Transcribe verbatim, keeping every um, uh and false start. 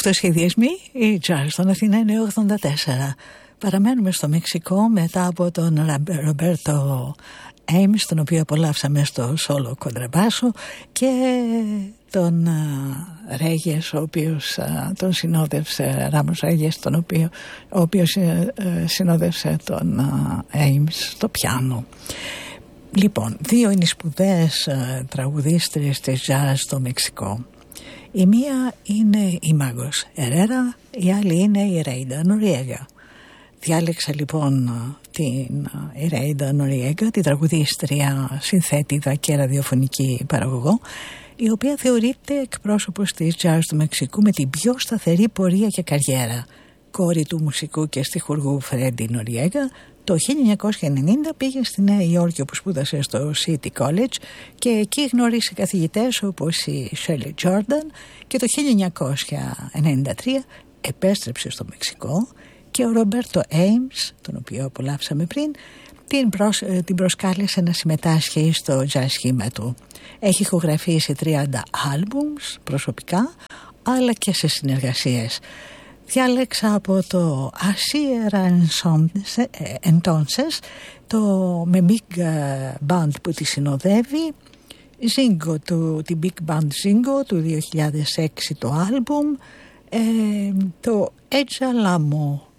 αυτοσχεδιασμοί, η Jazz στον Αθήνα είναι ογδόντα τέσσερα. Παραμένουμε στο Μεξικό μετά από τον Ρομπέρτο Ames, τον οποίο απολαύσαμε στο σόλο κοντραμπάσο, και τον Ρέγες, ο οποίος τον συνόδευσε, Ράμος Ρέγες, τον οποίο, ο οποίος συνόδευσε τον Ames στο πιάνο. Λοιπόν, δύο είναι οι σπουδαίες τραγουδίστρες της jazz στο Μεξικό. Η μία είναι η Μάγος Ερέρα, η άλλη είναι η Ρέιντα Νοριέγα. Διάλεξα λοιπόν την Ρέιντα Νοριέγα, την τραγουδίστρια, συνθέτηδα και ραδιοφωνική παραγωγό, η οποία θεωρείται εκπρόσωπος της jazz του Μεξικού με την πιο σταθερή πορεία και καριέρα. Κόρη του μουσικού και στιχουργού Φρέντι Νοριέγα, το χίλια εννιακόσια ενενήντα πήγε στη Νέα Υόρκη, όπου σπούδασε στο City College, και εκεί γνώρισε καθηγητές όπως η Shirley Jordan, και το χίλια εννιακόσια ενενήντα τρία επέστρεψε στο Μεξικό και ο Ρομπέρτο Ames, τον οποίο απολαύσαμε πριν, την, προσ, την προσκάλεσε να συμμετάσχει στο jazz σχήμα του. Έχει ηχογραφήσει τριάντα άλμπουμς προσωπικά, αλλά και σε συνεργασίες. Διάλεξα από το Así era entonces, το με Big Band που τη συνοδεύει, Zingo, του, την Big Band Zingo του δύο χιλιάδες έξι το άλμπουμ, ε, το Echa Lamo